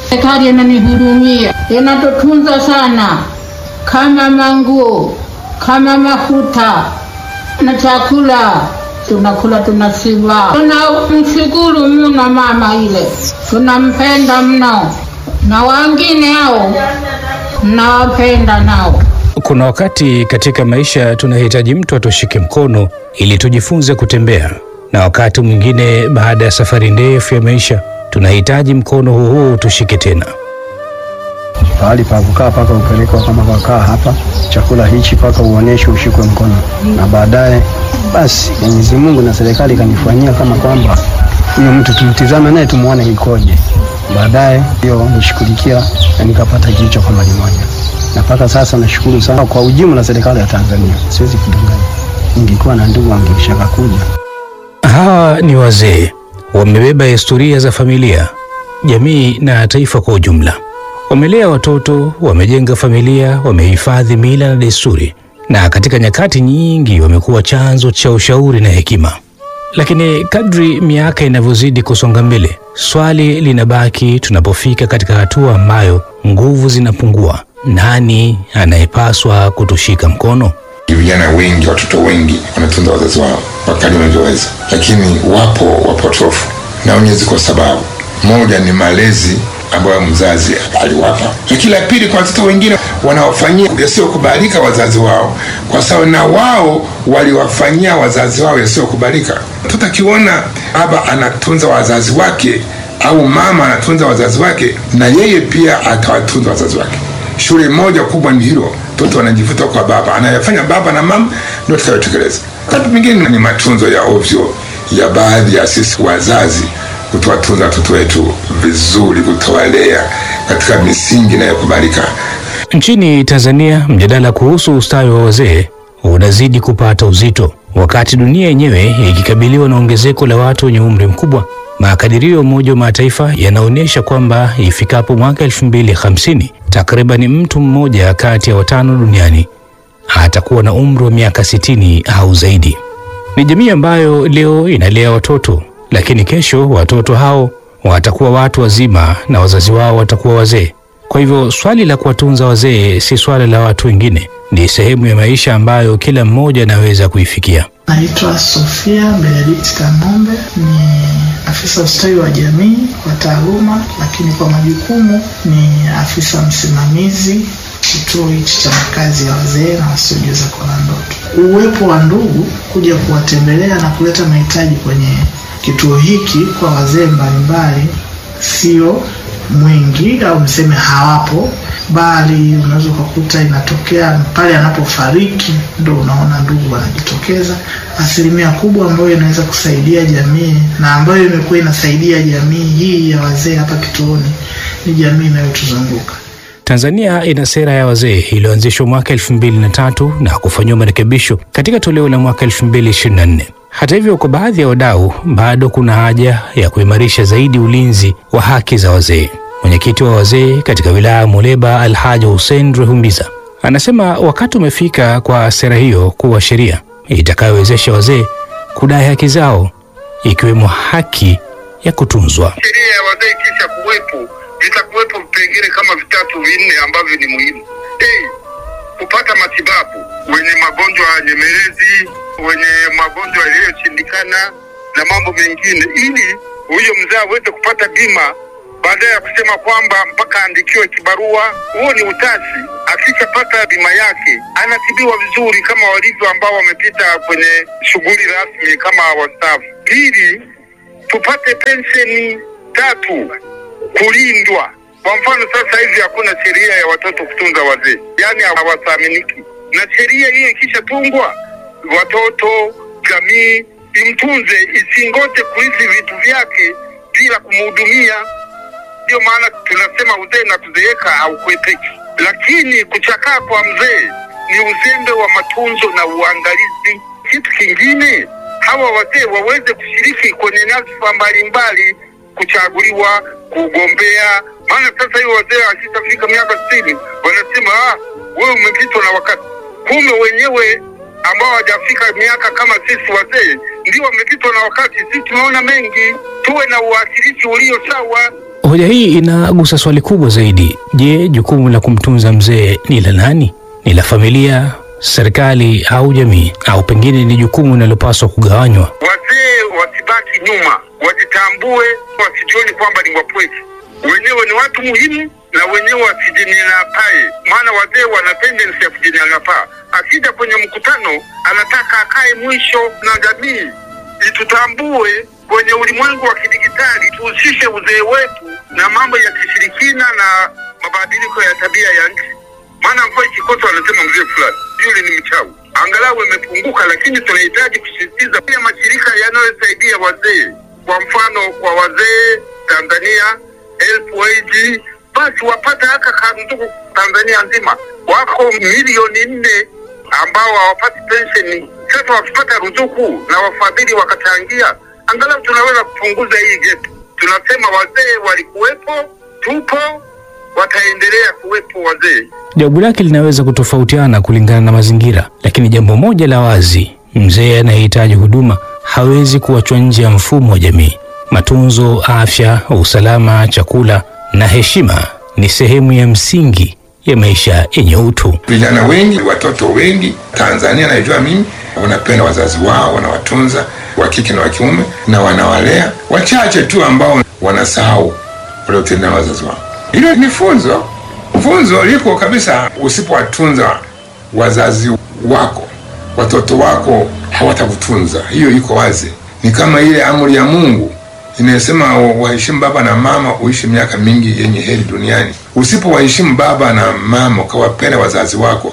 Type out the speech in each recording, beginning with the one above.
Serikali inanihudumia, inatutunza sana, kama manguo, kama mafuta na chakula tunakula, tunasiba. Tunamshukuru mno mama ile, tunampenda mno, na wengine hao nawapenda nao. Kuna wakati katika maisha tunahitaji mtu atushike mkono ili tujifunze kutembea, na wakati mwingine baada ya safari ndefu ya maisha tunahitaji mkono huu tushike tena. Pahali pa kukaa paka upelekwa, kama wakaa hapa chakula hichi paka uoneshe ushikwe mkono, na baadaye basi Mwenyezi Mungu na serikali kanifanyia kama kwamba huyo mtu tumtizame naye tumuone ikoje. Baadaye ndio nishughulikia na nikapata jicho kama limoja, na paka sasa nashukuru sana kwa ujumla serikali ya Tanzania. Siwezi kudanganya, ningekuwa na ndugu angeshaka kuja. Hawa ni wazee, wamebeba historia za familia, jamii na taifa kwa ujumla. Wamelea watoto, wamejenga familia, wamehifadhi mila na desturi, na katika nyakati nyingi wamekuwa chanzo cha ushauri na hekima. Lakini kadri miaka inavyozidi kusonga mbele, swali linabaki, tunapofika katika hatua ambayo nguvu zinapungua, nani anayepaswa kutushika mkono? Vijana wengi, watoto wengi wanatunza wazazi wao wakati wanavyoweza, lakini wapo wapotofu, na wenyewe kwa sababu moja ni malezi ambayo mzazi aliwapa, lakini la pili, kwa watoto wengine wanawafanyia yasiokubalika wazazi wao, kwa sababu na wao waliwafanyia wazazi wao yasiokubalika. Mtoto akiona baba anatunza wazazi wake au mama anatunza wazazi wake, na yeye pia atawatunza wazazi wake. Shule moja kubwa ni hilo, mtoto anajifunza kwa baba, anayafanya baba na mama ndio tutakayotekeleza. Wakati mwingine ni matunzo ya ovyo ya baadhi ya sisi wazazi, kutowatunza watoto wetu vizuri, kutowalea katika misingi inayokubalika. Nchini Tanzania, mjadala kuhusu ustawi wa wazee unazidi kupata uzito, wakati dunia yenyewe ikikabiliwa na ongezeko la watu wenye umri mkubwa. Makadirio ya Umoja wa Mataifa yanaonyesha kwamba ifikapo mwaka 2050 takriban mtu mmoja kati ya 5 duniani atakuwa na umri wa miaka 60 au zaidi. Ni jamii ambayo leo inalea watoto, lakini kesho watoto hao watakuwa watu wazima na wazazi wao watakuwa wazee. Kwa hivyo swali la kuwatunza wazee si swala la watu wengine, ni sehemu ya maisha ambayo kila mmoja anaweza kuifikia. Naitwa Sofia Benedict Kanombe, ni afisa ustawi wa jamii kwa taaluma, lakini kwa majukumu ni afisa msimamizi kituo hichi cha makazi ya wazee na wasiojiweza kuona ndoto. Uwepo wa ndugu kuja kuwatembelea na kuleta mahitaji kwenye kituo hiki kwa wazee mbalimbali sio mwingi, au mseme hawapo, bali unaweza kukuta inatokea pale anapofariki ndio unaona ndugu wanajitokeza. Asilimia kubwa ambayo inaweza kusaidia jamii na ambayo imekuwa inasaidia jamii hii ya wazee hapa kituoni ni jamii inayotuzunguka. Tanzania ina sera ya wazee iliyoanzishwa mwaka 2003 na kufanywa marekebisho katika toleo la mwaka 2024. Hata hivyo, kwa baadhi ya wadau bado kuna haja ya kuimarisha zaidi ulinzi wa haki za wazee. Mwenyekiti wa wazee katika wilaya Muleba, Alhaji Hussein Rehumbiza, anasema wakati umefika kwa sera hiyo kuwa sheria itakayowezesha wazee kudai haki zao, ikiwemo haki ya kutunzwa. Sheria ya wazee kisha kuwepo, itakuwepo vipengele kama 3-4 ambavyo ni muhimu. Kupata matibabu wenye magonjwa ya nyemelezi, wenye magonjwa yaliyoshindikana na mambo mengine, ili huyo mzee aweze kupata bima, baadaye ya kusema kwamba mpaka andikiwe kibarua. Huo ni utasi. Akishapata bima yake anatibiwa vizuri kama walivyo ambao wamepita kwenye shughuli rasmi kama wastaafu. Pili, tupate pensheni 3, kulindwa. Kwa mfano sasa hivi hakuna sheria ya watoto kutunza wazee, yani hawathaminiki, na sheria hiyo ikishatungwa watoto, jamii imtunze, isingoje kuizi vitu vyake bila kumhudumia. Ndio maana tunasema uzee na kuzeeka haukwepeki, lakini kuchakaa kwa mzee ni uzembe wa matunzo na uangalizi. Kitu kingine, hawa wazee waweze kushiriki kwenye nyadhifa mbalimbali, kuchaguliwa, kugombea. Maana sasa hiyo wazee akishafika miaka 60 wanasema wewe umepitwa na wakati. Kumbe wenyewe ambao hawajafika miaka kama sisi wazee ndio wamepitwa na wakati. Sisi tunaona mengi, tuwe na uwakilishi ulio sawa. Hoja hii inagusa swali kubwa zaidi. Je, jukumu la kumtunza mzee ni la nani? Ni la familia, serikali au jamii? Au pengine ni jukumu linalopaswa kugawanywa? Wazee wasibaki nyuma, wajitambue, wasijioni kwamba ni wapweke. Wenyewe ni watu muhimu na wenyewe wasijinyapae, maana wazee wana tendency ya kujinyanyapaa. Akija kwenye mkutano anataka akae mwisho, na jamii itutambue kwenye ulimwengu wa kidigitali, tuhusishe uzee wetu na mambo ya kishirikina na mabadiliko ya tabia ya nchi. Maana mvua ikikosa wanasema mzee fulani yule ni mchawi. Angalau imepunguka, lakini tunahitaji kusisitiza pia mashirika yanayosaidia wazee, kwa mfano kwa wazee Tanzania, Helpage, basi wapate haka kanduku. Tanzania nzima wako milioni 4 ambao hawapati pensheni. Sasa wakipata ruzuku na wafadhili wakachangia, angalau tunaweza kupunguza hii gap. Tunasema wazee walikuwepo, tupo, wataendelea kuwepo wazee. Jawabu lake linaweza kutofautiana kulingana na mazingira, lakini jambo moja la wazi, mzee anayehitaji huduma hawezi kuachwa nje ya mfumo wa jamii. Matunzo, afya, usalama, chakula na heshima ni sehemu ya msingi ya maisha yenye utu. Vijana wengi, watoto wengi Tanzania, najua mimi, wanapenda wazazi wao, wanawatunza, wa kike na wa kiume, na wanawalea. Wachache tu ambao wanasahau waliotenda wazazi wao. Hilo ni funzo liko kabisa. Usipowatunza wazazi wako, watoto wako hawatakutunza. Hiyo iko wazi. Ni kama ile amri ya Mungu inasema waheshimu baba na mama uishi miaka mingi yenye heri duniani. Usipowaheshimu baba na mama, ukawapenda wazazi wako,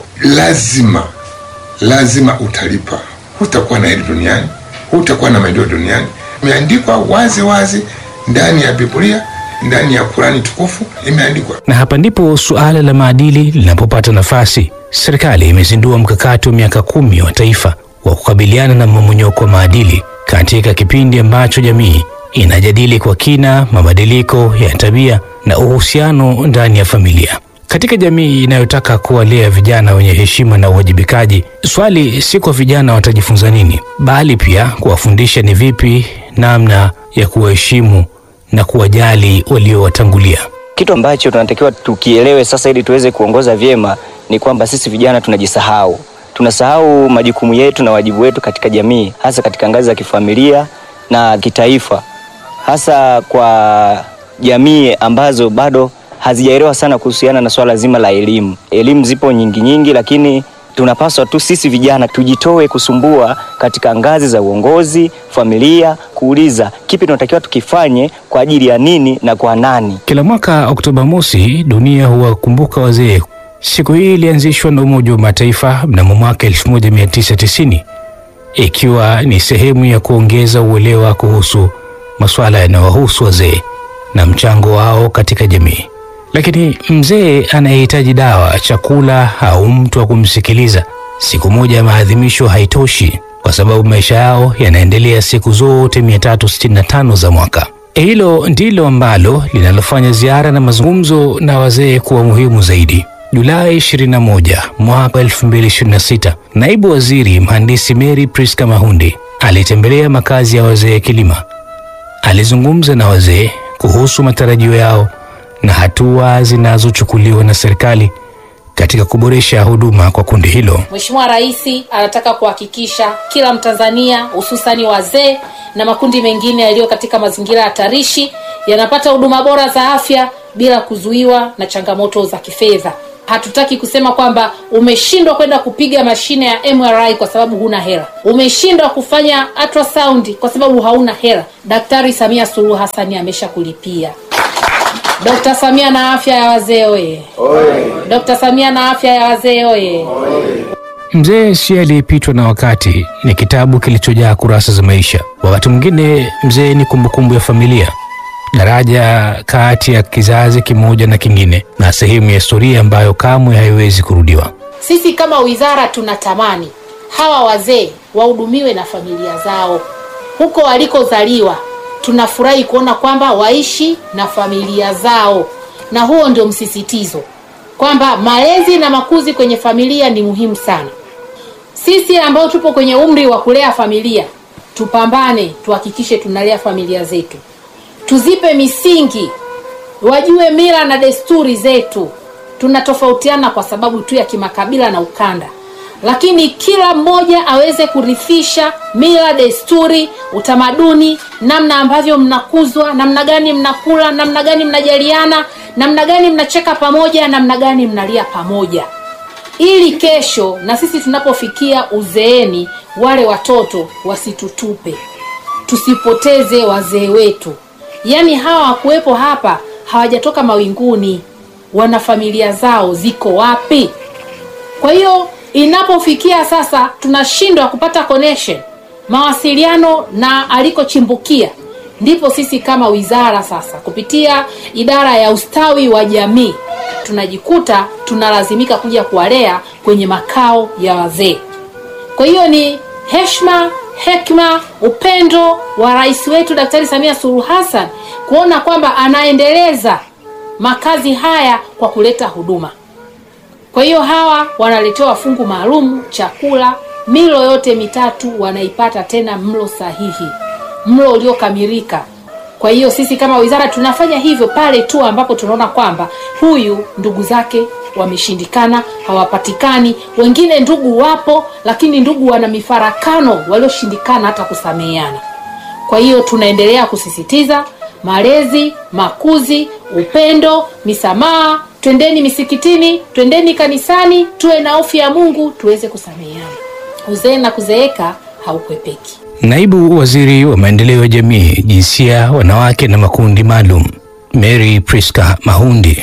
lazima utalipa. Hutakuwa na heri duniani, hutakuwa na maendeleo duniani. Imeandikwa wazi ndani ya Biblia, ndani ya Qur'ani tukufu imeandikwa. Na hapa ndipo suala la maadili linapopata nafasi. Serikali imezindua mkakati wa miaka 10 wa taifa wa kukabiliana na mmomonyoko wa maadili, katika kipindi ambacho jamii inajadili kwa kina mabadiliko ya tabia na uhusiano ndani ya familia. Katika jamii inayotaka kuwalea vijana wenye heshima na uwajibikaji, swali si kwa vijana watajifunza nini, bali pia kuwafundisha ni vipi namna ya kuwaheshimu na kuwajali waliowatangulia. Kitu ambacho tunatakiwa tukielewe sasa ili tuweze kuongoza vyema ni kwamba sisi vijana tunajisahau. Tunasahau majukumu yetu na wajibu wetu katika jamii, hasa katika ngazi za kifamilia na kitaifa. Hasa kwa jamii ambazo bado hazijaelewa sana kuhusiana na swala zima la elimu. Elimu zipo nyingi, lakini tunapaswa tu sisi vijana tujitoe kusumbua katika ngazi za uongozi, familia, kuuliza kipi tunatakiwa tukifanye kwa ajili ya nini na kwa nani. Kila mwaka Oktoba mosi dunia huwakumbuka wazee. Siku hii ilianzishwa na Umoja wa Mataifa mnamo mwaka 1990 ikiwa ni sehemu ya kuongeza uelewa kuhusu masuala yanayohusu wazee na mchango wao katika jamii. Lakini mzee anayehitaji dawa, chakula au mtu wa kumsikiliza, siku moja ya maadhimisho haitoshi, kwa sababu maisha yao yanaendelea siku zote 365 za mwaka. Hilo ndilo ambalo linalofanya ziara na mazungumzo na wazee kuwa muhimu zaidi. Julai 21 mwaka 2026, Naibu Waziri Mhandisi Mary Priska Mahundi alitembelea makazi ya wazee Kilima. Alizungumza na wazee kuhusu matarajio yao na hatua zinazochukuliwa na serikali katika kuboresha huduma kwa kundi hilo. Mheshimiwa Rais anataka kuhakikisha kila Mtanzania, hususani wazee na makundi mengine yaliyo katika mazingira hatarishi, yanapata huduma bora za afya bila kuzuiwa na changamoto za kifedha. Hatutaki kusema kwamba umeshindwa kwenda kupiga mashine ya MRI kwa sababu huna hela. Umeshindwa kufanya ultrasound kwa sababu hauna hela. Daktari Samia Suluhu Hassan ameshakulipia. Dr. Samia na afya ya wazee oye. Dr. Samia na afya ya wazee oye. Mzee si aliyepitwa na wakati, ni kitabu kilichojaa kurasa za maisha. Wakati mwingine mzee ni kumbukumbu ya familia, daraja kati ya kizazi kimoja na kingine, na sehemu ya historia ambayo kamwe haiwezi kurudiwa. Sisi kama wizara tunatamani hawa wazee wahudumiwe na familia zao huko walikozaliwa. Tunafurahi kuona kwamba waishi na familia zao, na huo ndio msisitizo kwamba malezi na makuzi kwenye familia ni muhimu sana. Sisi ambao tupo kwenye umri wa kulea familia, tupambane tuhakikishe tunalea familia zetu, tuzipe misingi wajue mila na desturi zetu. Tunatofautiana kwa sababu tu ya kimakabila na ukanda, lakini kila mmoja aweze kurithisha mila, desturi, utamaduni, namna ambavyo mnakuzwa, namna gani mnakula, namna gani mnajaliana, namna gani mnacheka pamoja, namna gani mnalia pamoja, ili kesho na sisi tunapofikia uzeeni wale watoto wasitutupe, tusipoteze wazee wetu. Yaani hawa kuwepo hapa hawajatoka mawinguni, wana familia zao ziko wapi? Kwa hiyo inapofikia sasa tunashindwa kupata connection, mawasiliano na alikochimbukia, ndipo sisi kama wizara sasa kupitia idara ya ustawi wa jamii tunajikuta tunalazimika kuja kuwalea kwenye makao ya wazee. Kwa hiyo ni heshima, hekima, upendo wa rais wetu Daktari Samia Suluhu Hassan kuona kwamba anaendeleza makazi haya kwa kuleta huduma. Kwa hiyo hawa wanaletewa fungu maalum, chakula, milo yote mitatu wanaipata, tena mlo sahihi, mlo uliokamilika. Kwa hiyo sisi kama wizara tunafanya hivyo pale tu ambapo tunaona kwamba huyu ndugu zake wameshindikana, hawapatikani. Wengine ndugu wapo, lakini ndugu wana mifarakano, walioshindikana hata kusameheana. Kwa hiyo tunaendelea kusisitiza malezi, makuzi, upendo, misamaha. Twendeni misikitini, twendeni kanisani, tuwe na hofu ya Mungu, tuweze kusameheana. Uzee na kuzeeka haukwepeki. Naibu Waziri wa Maendeleo ya Jamii, Jinsia, Wanawake na Makundi Maalum, Mary Priska Mahundi.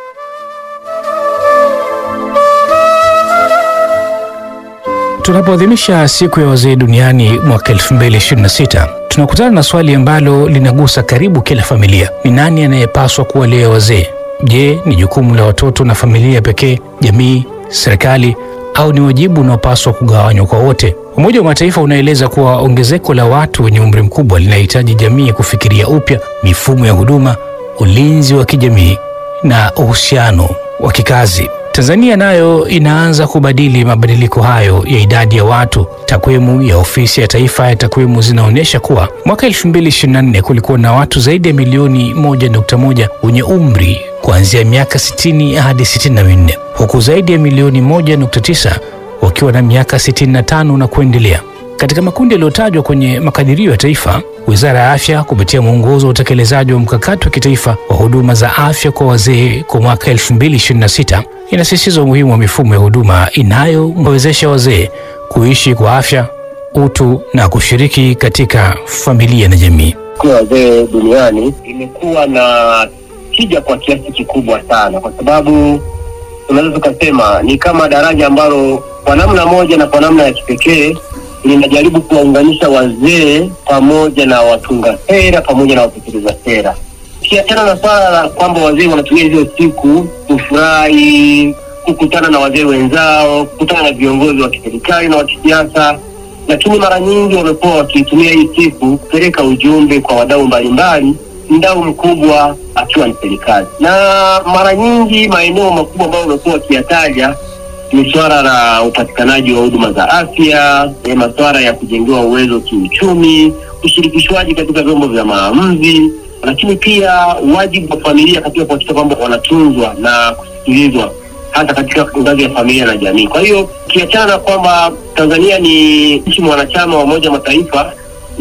Tunapoadhimisha siku ya wazee duniani mwaka 2026, tunakutana na swali ambalo linagusa karibu kila familia. Ni nani anayepaswa kuwalea wazee? Je, ni jukumu la watoto na familia pekee, jamii, serikali, au ni wajibu unaopaswa kugawanywa kwa wote? Umoja wa Mataifa unaeleza kuwa ongezeko la watu wenye umri mkubwa linahitaji jamii kufikiria upya mifumo ya huduma, ulinzi wa kijamii na uhusiano wa kikazi. Tanzania nayo inaanza kubadili mabadiliko hayo ya idadi ya watu. Takwimu ya Ofisi ya Taifa ya Takwimu zinaonyesha kuwa mwaka 2024 kulikuwa na watu zaidi ya milioni 1.1 wenye umri kuanzia miaka 60 hadi 64, huku zaidi ya milioni 1.9 wakiwa na miaka 65 na kuendelea. Katika makundi yaliyotajwa kwenye makadirio ya taifa, Wizara ya Afya kupitia mwongozo wa utekelezaji wa mkakati wa kitaifa wa huduma za afya kwa wazee kwa mwaka 2026 inasisitiza umuhimu wa mifumo ya huduma inayowawezesha wazee kuishi kwa afya, utu na kushiriki katika familia na jamii. Kwa wazee duniani imekuwa na tija kwa kiasi kikubwa sana, kwa sababu tunaweza tukasema ni kama daraja ambalo kwa namna moja na kwa namna ya kipekee linajaribu kuwaunganisha wazee pamoja na watunga sera pamoja na watekeleza sera. Kiachana na swala la kwamba wazee wanatumia hizo siku kufurahi, kukutana na wazee wenzao, kukutana na viongozi wa kiserikali na wa kisiasa, lakini mara nyingi wamekuwa wakitumia hii siku kupeleka ujumbe kwa wadau mbalimbali, mdau mkubwa akiwa ni serikali. Na mara nyingi maeneo makubwa ambayo wamekuwa wakiyataja ni swala la upatikanaji wa huduma za afya, masuala ya kujengewa uwezo kiuchumi, ushirikishwaji katika vyombo vya maamuzi, lakini pia wajibu wa familia katika kuhakikisha kwamba wanatunzwa na kusikilizwa hata katika ngazi ya familia na jamii. Kwa hiyo kiachana kwamba Tanzania ni nchi mwanachama wa Umoja wa Mataifa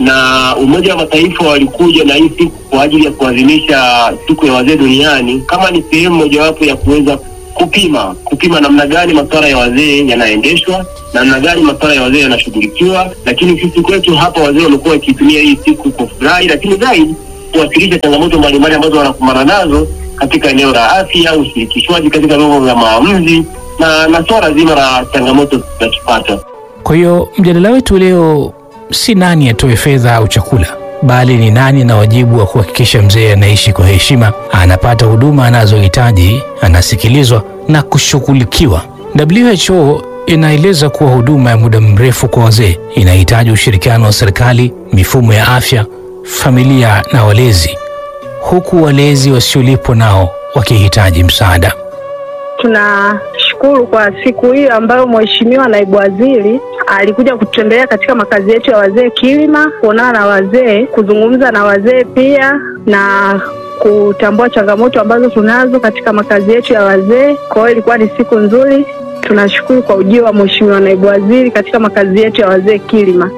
na Umoja wa Mataifa walikuja na hii siku kwa ajili ya kuadhimisha siku ya wazee duniani kama ni sehemu mojawapo ya kuweza kupima namna gani masuala ya wazee yanaendeshwa, namna gani masuala ya wazee yanashughulikiwa. Lakini sisi kwetu hapa wazee wamekuwa wakitumia hii siku kwa furahi, lakini zaidi kuwasilisha changamoto mbalimbali ambazo wanakumbana nazo katika eneo la afya, ushirikishwaji katika vyombo vya maamuzi na swala zima la changamoto za kipato. Kwa hiyo mjadala wetu leo si nani atoe fedha au chakula, bali ni nani na wajibu wa kuhakikisha mzee anaishi kwa heshima, anapata huduma anazohitaji, anasikilizwa na kushughulikiwa. WHO inaeleza kuwa huduma ya muda mrefu kwa wazee inahitaji ushirikiano wa serikali, mifumo ya afya, familia na walezi, huku walezi wasiolipwa nao wakihitaji msaada. Tunashukuru kwa siku hii ambayo Mheshimiwa Naibu Waziri alikuja kutembelea katika makazi yetu ya wazee Kilima, kuonana na wazee, kuzungumza na wazee pia na kutambua changamoto ambazo tunazo katika makazi yetu ya wazee. Kwa hiyo ilikuwa ni siku nzuri. Tunashukuru kwa ujio wa Mheshimiwa Naibu Waziri katika makazi yetu ya wazee Kilima.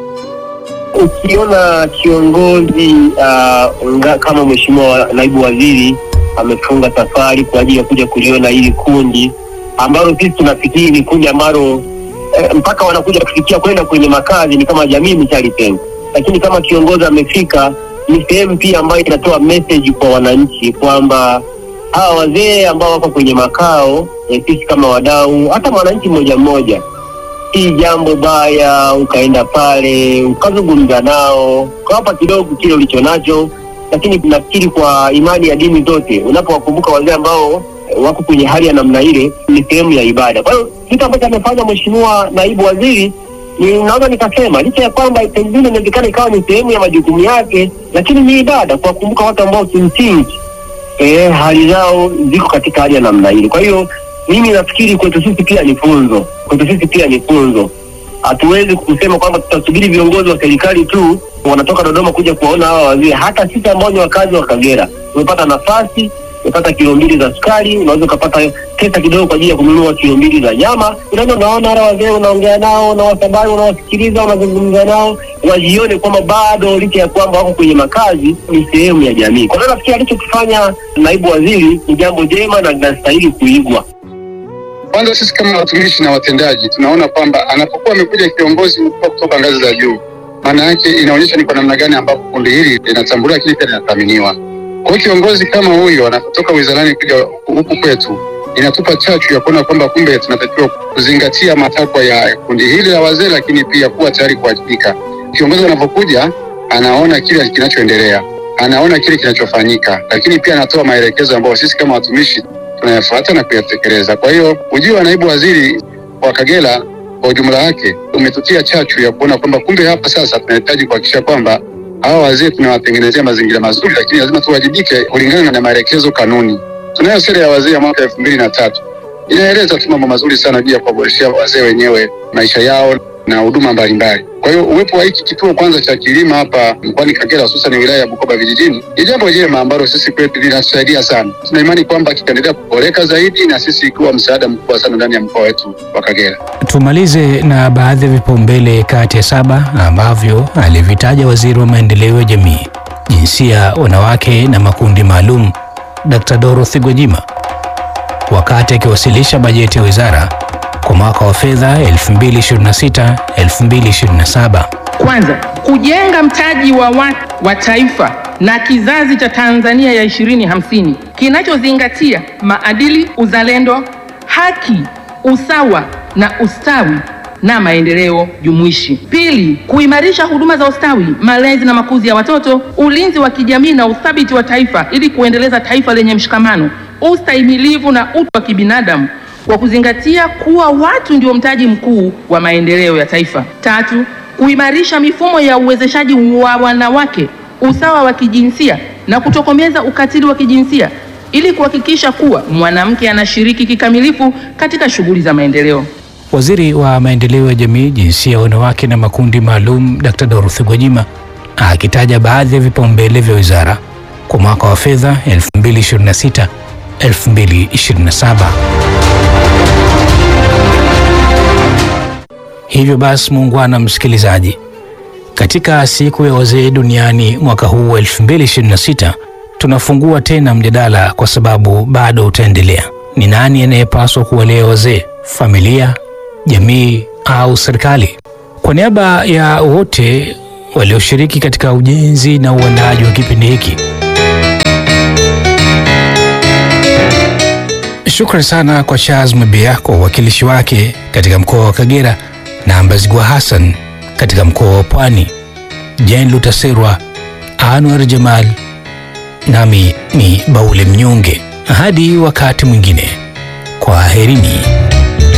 Ukiona kiongozi kama Mheshimiwa Naibu Waziri amefunga safari kwa ajili ya kuja kuliona hili kundi ambalo sisi tunafikiri ni kundi ambalo mpaka wanakuja kufikia kwenda kwenye makazi ni kama jamii imeshalitenga, lakini kama kiongozi amefika, ni sehemu pia ambayo inatoa message kwa wananchi kwamba hawa wazee ambao wako kwenye makao, sisi kama wadau, hata mwananchi mmoja mmoja, si jambo baya ukaenda pale ukazungumza nao ukawapa kidogo kile ulicho nacho. Lakini nafikiri kwa imani ya dini zote, unapowakumbuka wazee ambao wako kwenye hali ya namna ile, ni sehemu ya ibada. Kwa hiyo kitu ambacho amefanya Mheshimiwa Naibu Waziri, naweza nikasema licha ya kwamba pengine inawezekana ikawa ni sehemu ya majukumu yake, lakini ni ibada kuwakumbuka watu ambao kimsingi hali zao ziko katika hali ya namna ile. Kwa hiyo mimi nafikiri kwetu sisi pia ni funzo. Hatuwezi kusema kwamba tutasubiri viongozi wa serikali tu wanatoka Dodoma kuja kuwaona hawa wazee. Hata sisi ambao ni wakazi wa Kagera tumepata nafasi, tumepata kilo 2 za sukari, unaweza kupata pesa kidogo kwa ajili ya kununua kilo 2 za nyama. Unaona hawa wazee, unaongea nao, unawasabai, unawasikiliza, unazungumza nao, wajione kwamba bado licha ya kwamba wako kwenye makazi ni sehemu ya jamii. Kwa hiyo nafikiri alichokifanya Naibu Waziri ni jambo jema na linastahili kuigwa. Kwanza sisi kama watumishi na watendaji tunaona kwamba anapokuwa amekuja kiongozi kutoka ngazi za juu, maana yake inaonyesha ni kwa namna gani ambapo kundi hili linatambuliwa, lakini pia linathaminiwa. Kwa hiyo kiongozi kama huyo anapotoka wizarani kuja huku kwetu, inatupa chachu ya kuona kwamba kumbe tunatakiwa kuzingatia matakwa ya kundi hili la wazee, lakini pia kuwa tayari kuwajibika. Kiongozi anapokuja anaona kile kinachoendelea, anaona kile kinachofanyika, lakini pia anatoa maelekezo ambayo sisi kama watumishi tunayafuata na kuyatekeleza. Kwa hiyo ujio wa Naibu Waziri wa Kagera kwa ujumla wake umetutia chachu ya kuona kwamba kumbe hapa sasa tunahitaji kuhakikisha kwamba hawa wazee tunawatengenezea mazingira mazuri, lakini lazima tuwajibike kulingana na maelekezo kanuni. Tunayo sera ya wazee ya mwaka 2003 inaeleza tu mambo mazuri sana juu ya kuwaboreshea wazee wenyewe maisha yao na huduma mbalimbali. Kwa hiyo uwepo wa hiki kituo kwanza cha Kilima hapa mkoani Kagera, hususan wilaya ya Bukoba vijijini, ni jambo jema ambalo sisi kwetu linatusaidia sana. Tuna imani kwamba kitaendelea kuboreka zaidi na sisi kuwa msaada mkubwa sana ndani ya mkoa wetu wa Kagera. Tumalize na baadhi ya vipaumbele kati ya 7 ambavyo alivitaja Waziri wa Maendeleo ya Jamii, Jinsia, Wanawake na Makundi Maalum, Dr. Dorothy Gwajima wakati akiwasilisha bajeti ya wizara kwa mwaka wa fedha 2026-2027. Kwanza, kujenga mtaji wa taifa na kizazi cha Tanzania ya 2050 kinachozingatia maadili, uzalendo, haki, usawa na ustawi na maendeleo jumuishi. Pili, kuimarisha huduma za ustawi, malezi na makuzi ya watoto, ulinzi wa kijamii na uthabiti wa taifa ili kuendeleza taifa lenye mshikamano, ustahimilivu na utu wa kibinadamu kwa kuzingatia kuwa watu ndio mtaji mkuu wa maendeleo ya taifa. Tatu, kuimarisha mifumo ya uwezeshaji wa wanawake, usawa wa kijinsia na kutokomeza ukatili wa kijinsia ili kuhakikisha kuwa mwanamke anashiriki kikamilifu katika shughuli za maendeleo. Waziri wa Maendeleo ya Jamii, Jinsia, Wanawake na Makundi Maalum, Dr. Dorothy Gwajima akitaja baadhi ya vipaumbele vya wizara kwa mwaka wa fedha 2026-2027. Hivyo basi, muungwana msikilizaji, katika siku ya wazee duniani mwaka huu 2026 tunafungua tena mjadala kwa sababu bado utaendelea. Ni nani anayepaswa kuwalea wazee? Familia, jamii au serikali? Kwa niaba ya wote walioshiriki katika ujenzi na uandaaji wa kipindi hiki, shukrani sana kwa Charles Mwebea kwa uwakilishi wake katika mkoa wa Kagera na Mbazigwa Hassan katika mkoa wa Pwani, Jane Lutaserwa, Anwar Jamal, nami ni Baule Mnyonge. Hadi wakati mwingine, kwaherini.